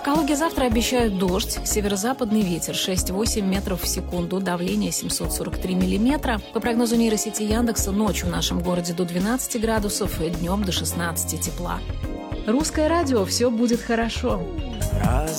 Синоптикологи завтра обещают дождь, северо-западный ветер 6-8 метров в секунду, давление 743 миллиметра. По прогнозу нейросети Яндекса, ночью в нашем городе до 12 градусов, днем до 16 тепла. Русское радио, все будет хорошо.